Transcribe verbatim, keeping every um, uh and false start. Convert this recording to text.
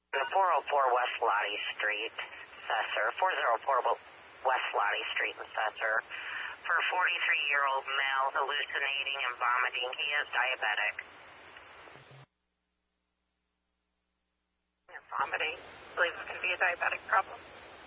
four oh four West Lottie Street, Cesar. four oh four West Lottie Street in Cesar. For a forty-three-year-old male hallucinating and vomiting. He is diabetic. And vomiting. I believe it can be a diabetic problem.